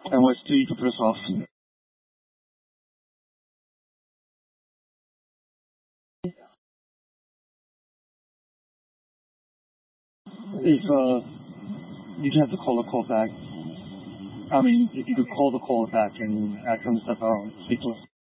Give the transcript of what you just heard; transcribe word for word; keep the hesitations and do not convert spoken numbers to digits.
And what Stu, you can put us off. If, uh, you can have to call the call back. I mean, if you could call the call back and ask them to step out and speak to us.